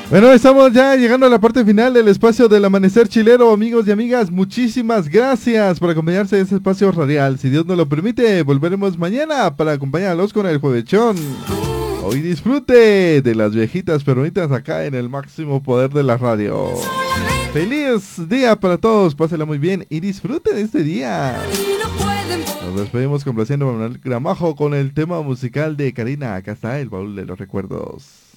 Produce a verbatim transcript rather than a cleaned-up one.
Bueno, estamos ya llegando a la parte final del espacio del amanecer chilero, amigos y amigas. Muchísimas gracias por acompañarse en este espacio radial. Si Dios nos lo permite, volveremos mañana para acompañarlos con el juevechón. Hoy disfrute de las viejitas peronitas acá en el máximo poder de la radio. Feliz día para todos, pásenla muy bien y disfruten este día. Nos despedimos complaciendo a Manuel Gramajo con el tema musical de Karina. Acá está el baúl de los recuerdos.